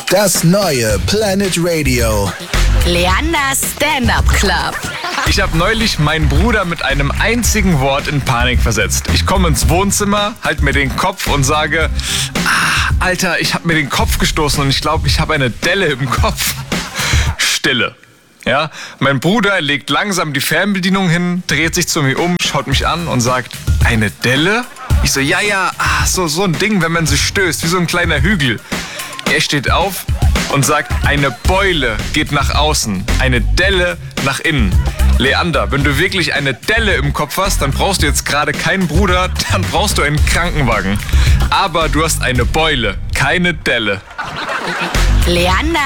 Das neue Planet Radio. Leanders Stand-Up Club. Ich habe neulich meinen Bruder mit einem einzigen Wort in Panik versetzt. Ich komme ins Wohnzimmer, halte mir den Kopf und sage, Alter, ich habe mir den Kopf gestoßen und ich glaube, ich habe eine Delle im Kopf. Stille. Ja, mein Bruder legt langsam die Fernbedienung hin, dreht sich zu mir um, schaut mich an und sagt, eine Delle? Ich so, ja, so ein Ding, wenn man sich stößt, wie so ein kleiner Hügel. Er steht auf und sagt, eine Beule geht nach außen, eine Delle nach innen. Leander, wenn du wirklich eine Delle im Kopf hast, dann brauchst du jetzt gerade keinen Bruder, dann brauchst du einen Krankenwagen. Aber du hast eine Beule, keine Delle. Leander